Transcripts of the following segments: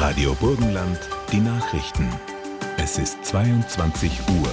Radio Burgenland, die Nachrichten. Es ist 22 Uhr.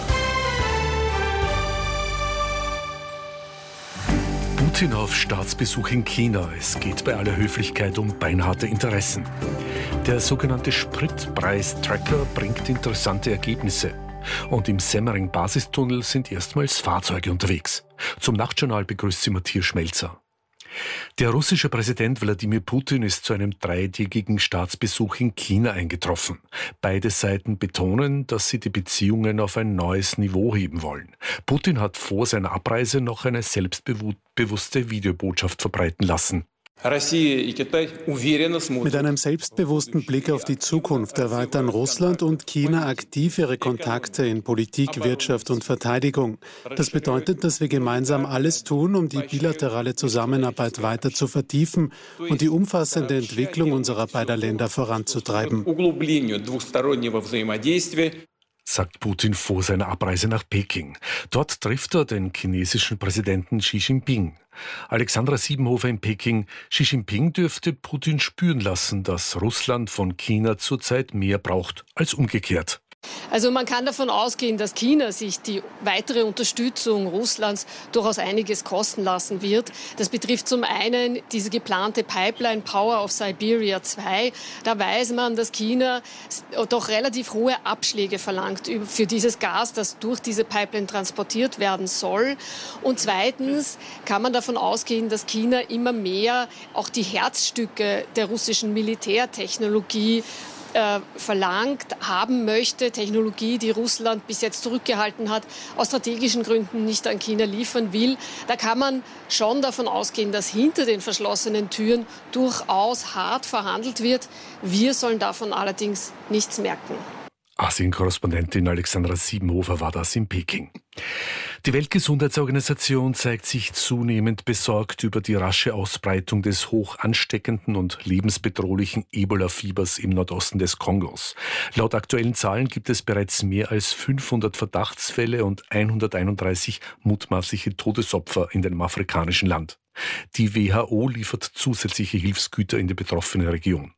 Putin auf Staatsbesuch in China. Es geht bei aller Höflichkeit um beinharte Interessen. Der sogenannte Spritpreis-Tracker bringt interessante Ergebnisse. Und im Semmering-Basistunnel sind erstmals Fahrzeuge unterwegs. Zum Nachtjournal begrüßt sie Matthias Schmelzer. Der russische Präsident Wladimir Putin ist zu einem dreitägigen Staatsbesuch in China eingetroffen. Beide Seiten betonen, dass sie die Beziehungen auf ein neues Niveau heben wollen. Putin hat vor seiner Abreise noch eine selbstbewusste Videobotschaft verbreiten lassen. Mit einem selbstbewussten Blick auf die Zukunft erweitern Russland und China aktiv ihre Kontakte in Politik, Wirtschaft und Verteidigung. Das bedeutet, dass wir gemeinsam alles tun, um die bilaterale Zusammenarbeit weiter zu vertiefen und die umfassende Entwicklung unserer beiden Länder voranzutreiben, sagt Putin vor seiner Abreise nach Peking. Dort trifft er den chinesischen Präsidenten Xi Jinping. Alexandra Siebenhofer in Peking. Xi Jinping dürfte Putin spüren lassen, dass Russland von China zurzeit mehr braucht als umgekehrt. Also man kann davon ausgehen, dass China sich die weitere Unterstützung Russlands durchaus einiges kosten lassen wird. Das betrifft zum einen diese geplante Pipeline Power of Siberia 2. Da weiß man, dass China doch relativ hohe Abschläge verlangt für dieses Gas, das durch diese Pipeline transportiert werden soll. Und zweitens kann man davon ausgehen, dass China immer mehr auch die Herzstücke der russischen Militärtechnologie verlangt, haben möchte, Technologie, die Russland bis jetzt zurückgehalten hat, aus strategischen Gründen nicht an China liefern will. Da kann man schon davon ausgehen, dass hinter den verschlossenen Türen durchaus hart verhandelt wird. Wir sollen davon allerdings nichts merken. Asien-Korrespondentin Alexandra Siebenhofer war das in Peking. Die Weltgesundheitsorganisation zeigt sich zunehmend besorgt über die rasche Ausbreitung des hoch ansteckenden und lebensbedrohlichen Ebola-Fiebers im Nordosten des Kongos. Laut aktuellen Zahlen gibt es bereits mehr als 500 Verdachtsfälle und 131 mutmaßliche Todesopfer in dem afrikanischen Land. Die WHO liefert zusätzliche Hilfsgüter in die betroffene Region.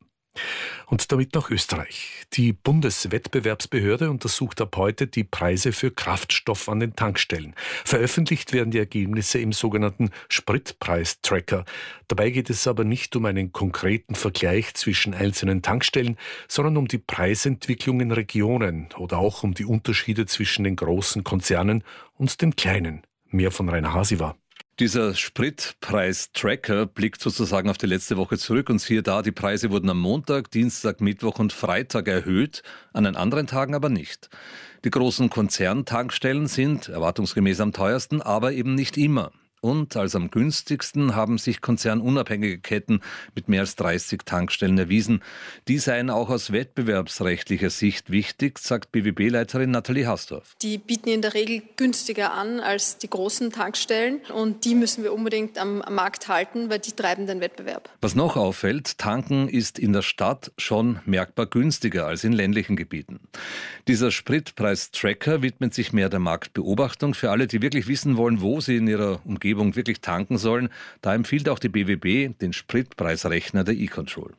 Und damit nach Österreich. Die Bundeswettbewerbsbehörde untersucht ab heute die Preise für Kraftstoff an den Tankstellen. Veröffentlicht werden die Ergebnisse im sogenannten Spritpreis-Tracker. Dabei geht es aber nicht um einen konkreten Vergleich zwischen einzelnen Tankstellen, sondern um die Preisentwicklung in Regionen oder auch um die Unterschiede zwischen den großen Konzernen und den kleinen. Mehr von Rainer Hasiwa. Dieser Spritpreis-Tracker blickt sozusagen auf die letzte Woche zurück und siehe da, die Preise wurden am Montag, Dienstag, Mittwoch und Freitag erhöht, an den anderen Tagen aber nicht. Die großen Konzerntankstellen sind erwartungsgemäß am teuersten, aber eben nicht immer. Und als am günstigsten haben sich konzernunabhängige Ketten mit mehr als 30 Tankstellen erwiesen. Die seien auch aus wettbewerbsrechtlicher Sicht wichtig, sagt BWB-Leiterin Nathalie Hasdorf. Die bieten in der Regel günstiger an als die großen Tankstellen und die müssen wir unbedingt am Markt halten, weil die treiben den Wettbewerb. Was noch auffällt, tanken ist in der Stadt schon merkbar günstiger als in ländlichen Gebieten. Dieser Spritpreis-Tracker widmet sich mehr der Marktbeobachtung. Für alle, die wirklich wissen wollen, wo sie in ihrer Umgebung wirklich tanken sollen, da empfiehlt auch die BWB den Spritpreisrechner der E-Control.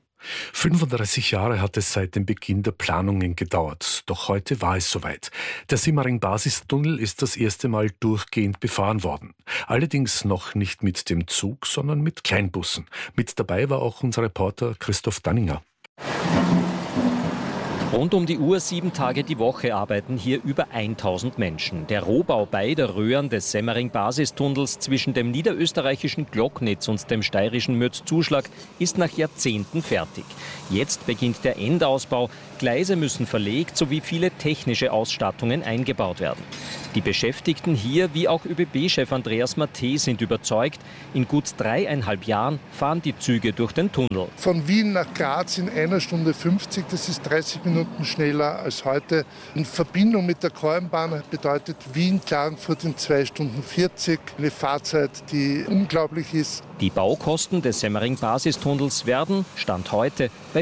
35 Jahre hat es seit dem Beginn der Planungen gedauert. Doch heute war es soweit. Der Semmering-Basistunnel ist das erste Mal durchgehend befahren worden. Allerdings noch nicht mit dem Zug, sondern mit Kleinbussen. Mit dabei war auch unser Reporter Christoph Danninger. Rund um die Uhr 7 Tage die Woche arbeiten hier über 1000 Menschen. Der Rohbau beider Röhren des Semmering-Basistunnels zwischen dem niederösterreichischen Glocknitz und dem steirischen Mürzzuschlag ist nach Jahrzehnten fertig. Jetzt beginnt der Endausbau. Gleise müssen verlegt sowie viele technische Ausstattungen eingebaut werden. Die Beschäftigten hier, wie auch ÖBB-Chef Andreas Matte, sind überzeugt, in gut 3,5 Jahren fahren die Züge durch den Tunnel. Von Wien nach Graz in 1 Stunde 50, das ist 30 Minuten schneller als heute. In Verbindung mit der Kornbahn bedeutet Wien-Klagenfurt in 2 Stunden 40. Eine Fahrzeit, die unglaublich ist. Die Baukosten des Semmering-Basistunnels werden, Stand heute, bei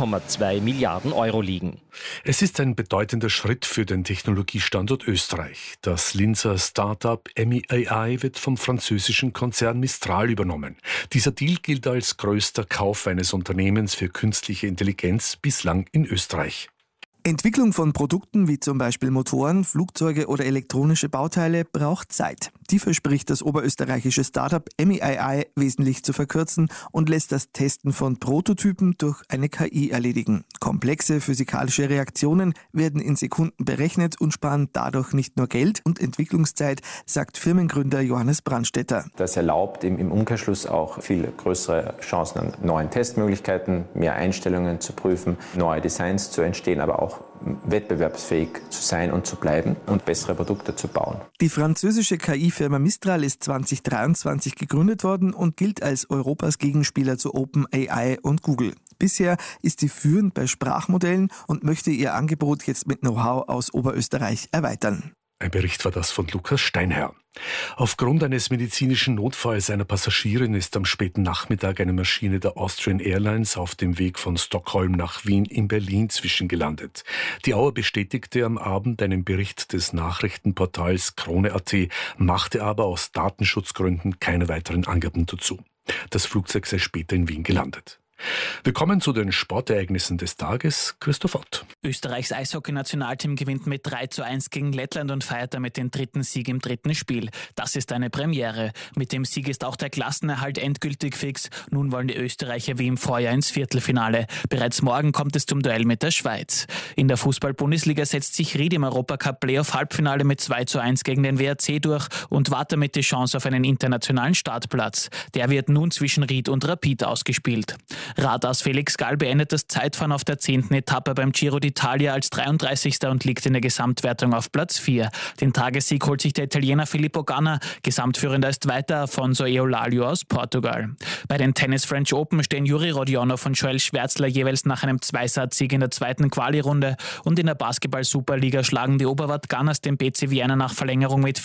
4,2 Milliarden Euro liegen. Es ist ein bedeutender Schritt für den Technologiestandort Österreich. Das Linzer Start-up MEAI wird vom französischen Konzern Mistral übernommen. Dieser Deal gilt als größter Kauf eines Unternehmens für künstliche Intelligenz bislang in Österreich. Entwicklung von Produkten wie zum Beispiel Motoren, Flugzeuge oder elektronische Bauteile braucht Zeit. Die verspricht das oberösterreichische Startup MEAI wesentlich zu verkürzen und lässt das Testen von Prototypen durch eine KI erledigen. Komplexe physikalische Reaktionen werden in Sekunden berechnet und sparen dadurch nicht nur Geld und Entwicklungszeit, sagt Firmengründer Johannes Brandstetter. Das erlaubt im Umkehrschluss auch viel größere Chancen an neuen Testmöglichkeiten, mehr Einstellungen zu prüfen, neue Designs zu entstehen, aber auch wettbewerbsfähig zu sein und zu bleiben und bessere Produkte zu bauen. Die französische KI-Firma Mistral ist 2023 gegründet worden und gilt als Europas Gegenspieler zu OpenAI und Google. Bisher ist sie führend bei Sprachmodellen und möchte ihr Angebot jetzt mit Know-how aus Oberösterreich erweitern. Ein Bericht war das von Lukas Steinherr. Aufgrund eines medizinischen Notfalls einer Passagierin ist am späten Nachmittag eine Maschine der Austrian Airlines auf dem Weg von Stockholm nach Wien in Berlin zwischengelandet. Die Auer bestätigte am Abend einen Bericht des Nachrichtenportals Krone.at, machte aber aus Datenschutzgründen keine weiteren Angaben dazu. Das Flugzeug sei später in Wien gelandet. Wir kommen zu den Sportereignissen des Tages. Christoph Ott. Österreichs Eishockey-Nationalteam gewinnt mit 3:1 gegen Lettland und feiert damit den 3. Sieg im 3. Spiel. Das ist eine Premiere. Mit dem Sieg ist auch der Klassenerhalt endgültig fix. Nun wollen die Österreicher wie im Vorjahr ins Viertelfinale. Bereits morgen kommt es zum Duell mit der Schweiz. In der Fußball-Bundesliga setzt sich Ried im Europacup-Playoff-Halbfinale mit 2:1 gegen den WRC durch und wahrt damit die Chance auf einen internationalen Startplatz. Der wird nun zwischen Ried und Rapid ausgespielt. Radass Felix Gall beendet das Zeitfahren auf der 10. Etappe beim Giro d'Italia als 33. und liegt in der Gesamtwertung auf Platz 4. Den Tagessieg holt sich der Italiener Filippo Ganna. Gesamtführender ist weiter Afonso Eolalio aus Portugal. Bei den Tennis French Open stehen Juri Rodionov und Joel Schwärzler jeweils nach einem Zweisatzsieg in der zweiten Quali-Runde und in der Basketball-Superliga schlagen die Oberwart Gunners den BC Vienna nach Verlängerung mit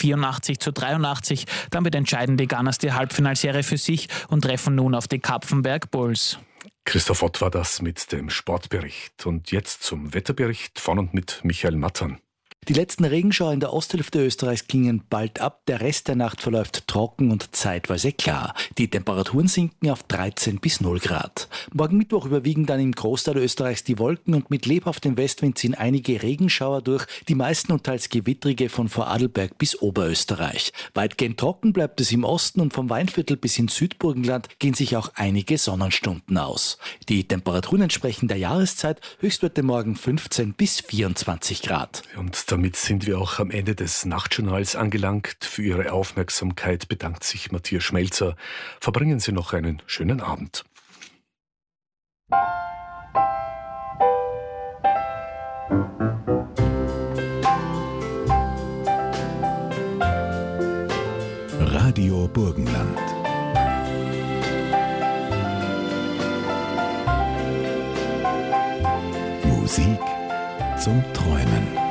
84:83. Damit entscheiden die Gunners die Halbfinalserie für sich und treffen nun auf die Kapfenberg Bulls. Christoph Ott war das mit dem Sportbericht. Und jetzt zum Wetterbericht von und mit Michael Mattern. Die letzten Regenschauer in der Osthälfte Österreichs klingen bald ab. Der Rest der Nacht verläuft trocken und zeitweise klar. Die Temperaturen sinken auf 13 bis 0 Grad. Morgen Mittwoch überwiegen dann im Großteil Österreichs die Wolken und mit lebhaftem Westwind ziehen einige Regenschauer durch, die meisten und teils gewittrige von Vorarlberg bis Oberösterreich. Weitgehend trocken bleibt es im Osten und vom Weinviertel bis ins Südburgenland gehen sich auch einige Sonnenstunden aus. Die Temperaturen entsprechen der Jahreszeit, Höchstwerte morgen 15 bis 24 Grad. Und damit sind wir auch am Ende des Nachtjournals angelangt. Für Ihre Aufmerksamkeit bedankt sich Matthias Schmelzer. Verbringen Sie noch einen schönen Abend. Radio Burgenland. Musik zum Träumen.